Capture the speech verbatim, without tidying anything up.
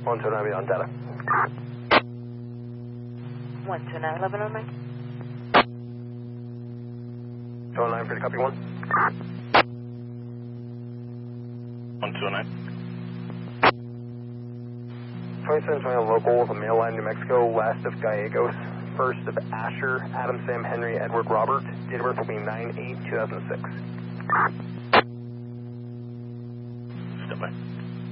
one two nine on data. one two nine, eleven oh nine. two oh nine for the copy one. one two nine. twenty-seven twenty local with a mail line, New Mexico, west of Gallegos. First of Asher, Adam, Sam, Henry, Edward, Robert. Date of birth will be nine eight two thousand six. Step by.